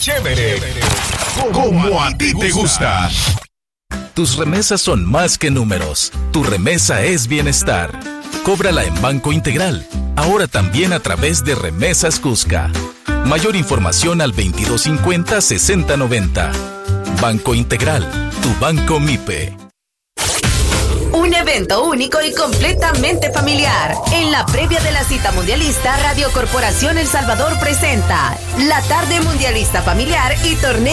chévere. Como a ti te gusta. Tus remesas son más que números. Tu remesa es bienestar. Cóbrala en Banco Integral. Ahora también a través de Remesas Cusca. Mayor información al 2250-6090. Banco Integral, tu banco MIPE. Un evento único y completamente familiar. En la previa de la cita mundialista, Radio Corporación El Salvador presenta la tarde mundialista familiar y torneo